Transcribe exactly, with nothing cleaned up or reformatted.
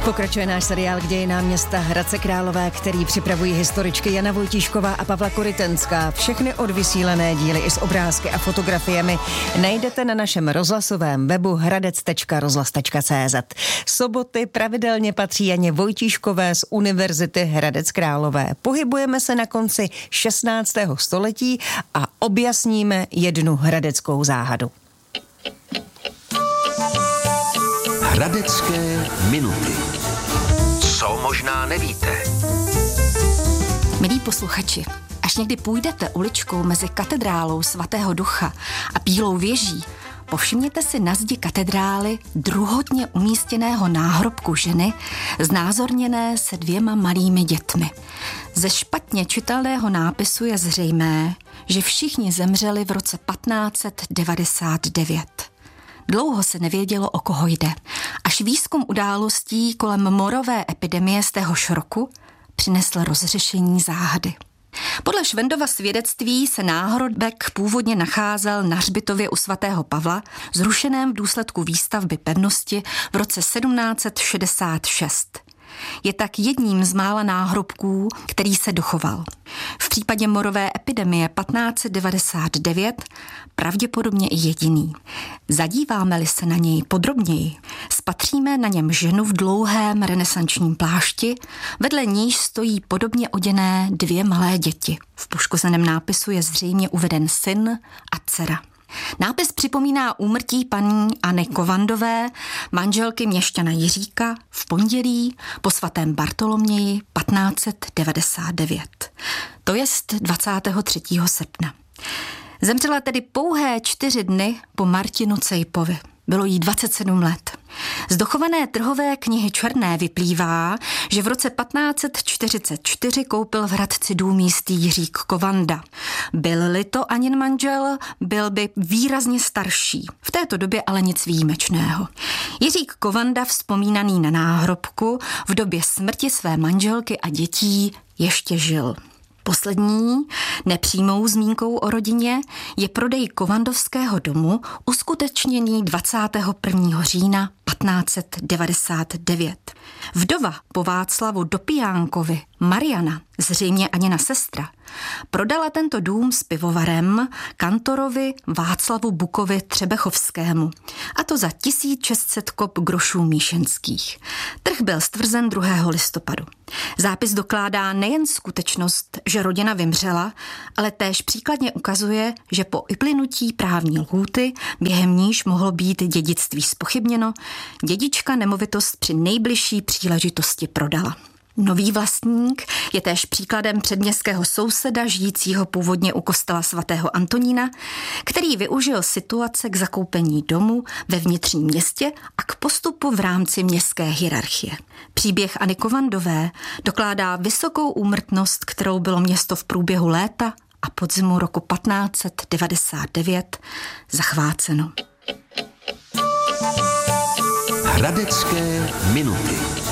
Pokračuje náš seriál k dějinám města Hradce Králové, který připravují historičky Jana Vojtíšková a Pavla Korytenská. Všechny odvysílené díly i s obrázky a fotografiemi najdete na našem rozhlasovém webu hradec tečka rozhlas tečka cé zet. Soboty pravidelně patří Janě Vojtíškové z Univerzity Hradec Králové. Pohybujeme se na konci šestnáctého století a objasníme jednu hradeckou záhadu. Hradecké minuty. Co možná nevíte? Milí posluchači, až někdy půjdete uličkou mezi katedrálou svatého Ducha a Bílou věží, povšimněte si na zdi katedrály druhotně umístěného náhrobku ženy, znázorněné se dvěma malými dětmi. Ze špatně čitelného nápisu je zřejmé, že všichni zemřeli v roce patnáct devadesát devět. Dlouho se nevědělo, o koho jde, až výzkum událostí kolem morové epidemie z téhož roku přinesl rozřešení záhady. Podle Švendova svědectví se náhrobek původně nacházel na hřbitově u svatého Pavla, zrušeném v důsledku výstavby pevnosti v roce sedmnáct šedesát šest. Je tak jedním z mála náhrobků, který se dochoval. V případě morové epidemie patnáct devadesát devět pravděpodobně i jediný. Zadíváme-li se na něj podrobněji, spatříme na něm ženu v dlouhém renesančním plášti, vedle níž stojí podobně oděné dvě malé děti. V poškozeném nápisu je zřejmě uveden syn a dcera. Nápis připomíná úmrtí paní Anny Kovandové, manželky měšťana Jiříka, v pondělí po svatém Bartoloměji patnáct devadesát devět. To jest dvacátého třetího srpna. Zemřela tedy pouhé čtyři dny po Martinu Cejpovi. Bylo jí dvacet sedm let. Z dochované trhové knihy Černé vyplývá, že v roce patnáct čtyřicet čtyři koupil v Hradci dům jistý Jiřík Kovanda. Byl-li to Anin manžel, byl by výrazně starší. V této době ale nic výjimečného. Jiřík Kovanda, vzpomínaný na náhrobku, v době smrti své manželky a dětí ještě žil. Poslední nepřímou zmínkou o rodině je prodej Kovandovského domu uskutečněný dvacátého prvního října patnáct devadesát devět. Vdova po Václavu Dopijánkovi, Mariana, zřejmě Anina sestra, prodala tento dům s pivovarem kantorovi Václavu Bukovi Třebechovskému, a to za tisíc šest set kop grošů míšenských. Trh byl stvrzen druhého listopadu. Zápis dokládá nejen skutečnost, že rodina vymřela, ale též příkladně ukazuje, že po uplynutí právní lhůty, během níž mohlo být dědictví zpochybněno, dědička nemovitost při nejbližší příležitosti prodala. Nový vlastník je též příkladem předměstského souseda, žijícího původně u kostela svatého Antonína, který využil situace k zakoupení domu ve vnitřním městě a k postupu v rámci městské hierarchie. Příběh Anny Kovandové dokládá vysokou úmrtnost, kterou bylo město v průběhu léta a podzimu roku patnáct devadesát devět zachváceno. Hradecké minuty.